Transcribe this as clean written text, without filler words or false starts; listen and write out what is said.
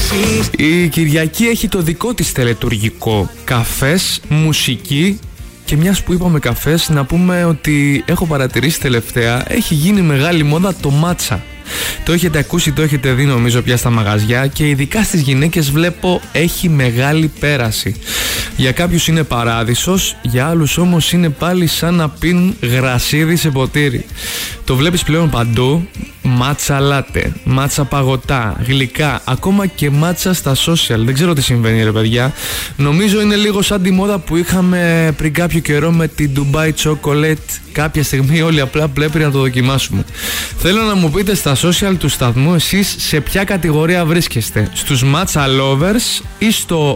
Η Κυριακή έχει το δικό της τελετουργικό. Καφές, μουσική. Και μιας που είπαμε καφές, να πούμε ότι έχω παρατηρήσει τελευταία, έχει γίνει μεγάλη μόδα το μάτσα. Το έχετε ακούσει, το έχετε δει νομίζω πια στα μαγαζιά και ειδικά στις γυναίκες βλέπω έχει μεγάλη πέραση. Για κάποιους είναι παράδεισος, για άλλους όμως είναι πάλι σαν να πίνουν γρασίδι σε ποτήρι. Το βλέπεις πλέον παντού, μάτσα λάτε, μάτσα παγωτά, γλυκά, ακόμα και μάτσα στα social. Δεν ξέρω τι συμβαίνει ρε παιδιά. Νομίζω είναι λίγο σαν τη μόδα που είχαμε πριν κάποιο καιρό με την Dubai Chocolate. Κάποια στιγμή όλοι απλά πρέπει να το δοκιμάσουμε. Θέλω να μου πείτε στα social του σταθμού εσείς σε ποια κατηγορία βρίσκεστε. Στους matcha lovers ή στο